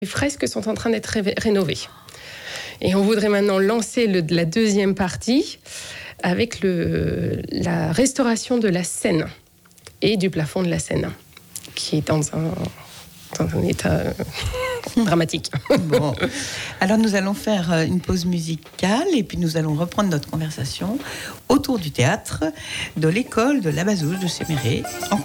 Les fresques sont en train d'être rénovées. Et on voudrait maintenant lancer la deuxième partie avec la restauration de la scène et du plafond de la scène, qui est dans un état dramatique. Bon. Alors nous allons faire une pause musicale et puis nous allons reprendre notre conversation autour du théâtre de l'école de la Bazouge de Séméré.